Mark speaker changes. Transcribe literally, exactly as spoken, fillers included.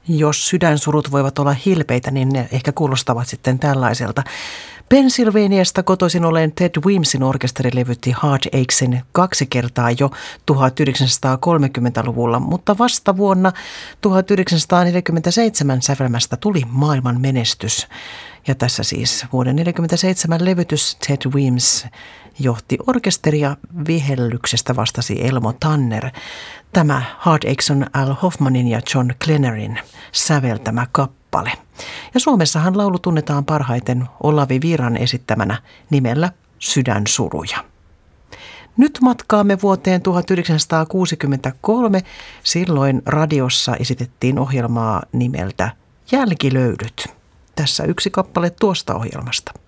Speaker 1: Jos sydänsurut voivat olla hilpeitä, niin ne ehkä kuulostavat sitten tällaiselta. Pennsylvaniasta kotoisin olleen Ted Weemsin orkesteri levytti Heartachesin kaksi kertaa jo tuhatyhdeksänsataakolmekymmentäluvulla, mutta vasta vuonna tuhatyhdeksänsataaneljäkymmentäseitsemän sävelmästä tuli maailman menestys. Ja tässä siis vuoden tuhatyhdeksänsataaneljäkymmentäseitsemän levytys Ted Weems johti orkesteria, vihellyksestä vastasi Elmo Tanner. Tämä Heartaches on Al Hoffmanin ja John Glennerin säveltämä kappale. Ja Suomessahan laulu tunnetaan parhaiten Olavi Viiran esittämänä nimellä Sydänsuruja. Nyt matkaamme vuoteen tuhatyhdeksänsataakuusikymmentäkolme. Silloin radiossa esitettiin ohjelmaa nimeltä Jälkilöydyt. Tässä yksi kappale tuosta ohjelmasta.